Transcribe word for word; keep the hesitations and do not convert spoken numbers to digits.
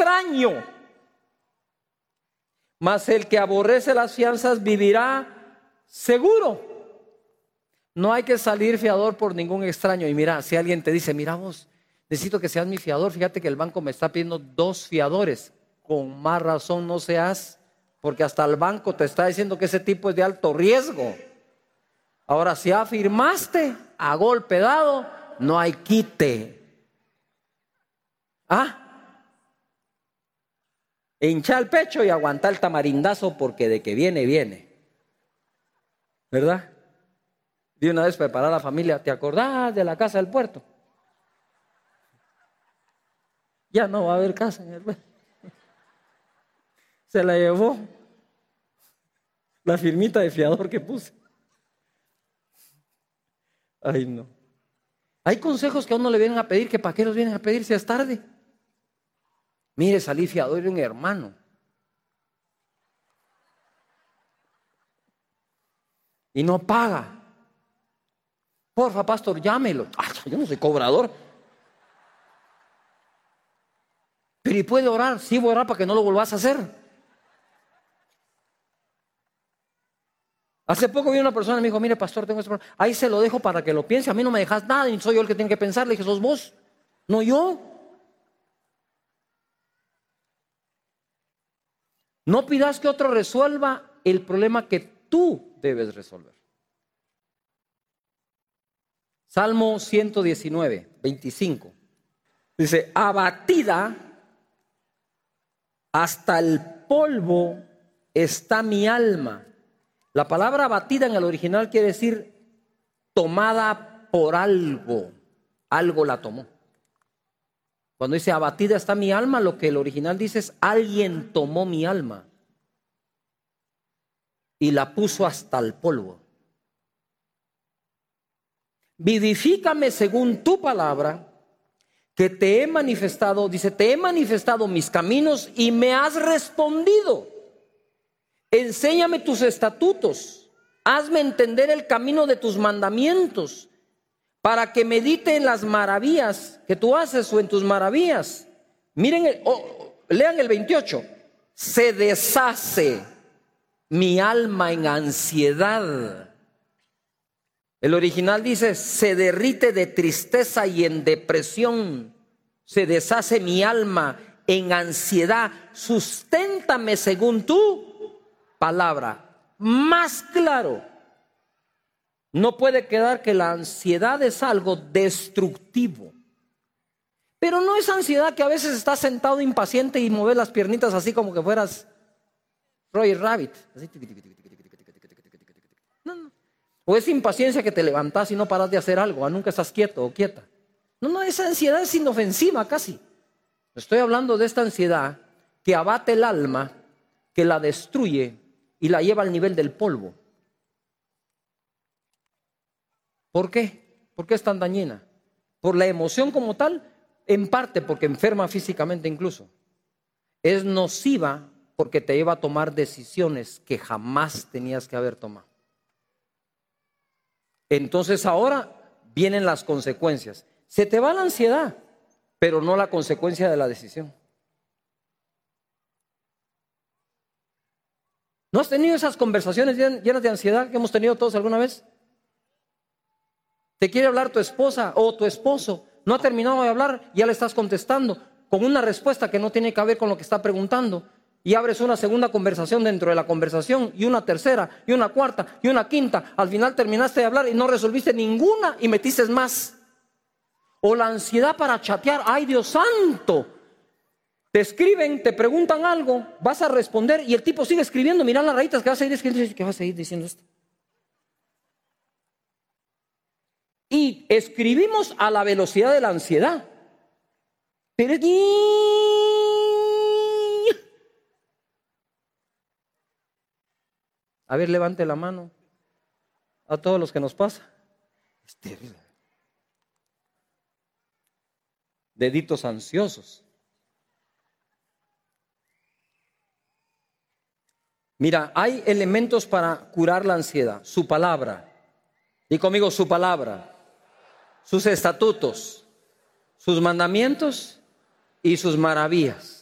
extraño. Mas el que aborrece las fianzas vivirá seguro. No hay que salir fiador por ningún extraño. Y mira, si alguien te dice, mira vos, necesito que seas mi fiador, fíjate que el banco me está pidiendo dos fiadores. Con más razón no seas, porque hasta el banco te está diciendo que ese tipo es de alto riesgo. Ahora, si afirmaste a golpe dado, no hay quite. ¿Ah? Hincha el pecho y aguanta el tamarindazo, porque de que viene, viene. ¿Verdad? De una vez preparar a la familia. ¿Te acordás de la casa del puerto? Ya no va a haber casa en el puerto. Se la llevó la firmita de fiador que puse. Ay, no. Hay consejos que a uno le vienen a pedir, que para qué los vienen a pedir si es tarde. Mire, salí fiador de un hermano. Y no paga. Porfa, pastor, llámelo. Ay, yo no soy cobrador. Pero ¿y puede orar? Sí, voy a orar para que no lo vuelvas a hacer. Hace poco vi una persona y me dijo, mire, pastor, tengo este problema. Ahí se lo dejo para que lo piense. A mí no me dejas nada y soy yo el que tiene que pensar. Le dije, sos vos, no yo. No pidas que otro resuelva el problema que tú debes resolver. Salmo ciento diecinueve, veinticinco. Dice, abatida hasta el polvo está mi alma. La palabra abatida en el original quiere decir tomada por algo. Algo la tomó. Cuando dice abatida está mi alma, lo que el original dice es alguien tomó mi alma y la puso hasta el polvo. Vivifícame según tu palabra, que te he manifestado, dice, te he manifestado mis caminos y me has respondido. Enséñame tus estatutos, hazme entender el camino de tus mandamientos, para que medite en las maravillas que tú haces o en tus maravillas. Miren, el, oh, lean el veintiocho. Se deshace mi alma en ansiedad. El original dice, se derrite de tristeza y en depresión. Se deshace mi alma en ansiedad. Susténtame según tu palabra. Más claro. No puede quedar que la ansiedad es algo destructivo. Pero no es ansiedad que a veces estás sentado impaciente y mueves las piernitas así como que fueras Roger Rabbit. Así. No, no. O es impaciencia que te levantas y no paras de hacer algo, nunca estás quieto o quieta. No, no, esa ansiedad es inofensiva casi. Estoy hablando de esta ansiedad que abate el alma, que la destruye y la lleva al nivel del polvo. ¿Por qué? ¿Por qué es tan dañina? Por la emoción como tal, en parte porque enferma físicamente incluso. Es nociva porque te lleva a tomar decisiones que jamás tenías que haber tomado. Entonces ahora vienen las consecuencias. Se te va la ansiedad, pero no la consecuencia de la decisión. ¿No has tenido esas conversaciones llenas de ansiedad que hemos tenido todos alguna vez? Te quiere hablar tu esposa o tu esposo, no ha terminado de hablar, ya le estás contestando con una respuesta que no tiene que ver con lo que está preguntando. Y abres una segunda conversación dentro de la conversación, y una tercera, y una cuarta, y una quinta. Al final terminaste de hablar y no resolviste ninguna y metiste más. O la ansiedad para chatear. ¡Ay, Dios santo! Te escriben, te preguntan algo, vas a responder y el tipo sigue escribiendo. Mira las rayitas que vas a ir escribiendo. ¿Qué vas a ir diciendo esto? Y escribimos a la velocidad de la ansiedad. Pero a ver, levante la mano a todos los que nos pasa. Es terrible. Deditos ansiosos. Mira, hay elementos para curar la ansiedad. Su palabra. Y conmigo, su palabra. Sus estatutos. Sus mandamientos y sus maravillas.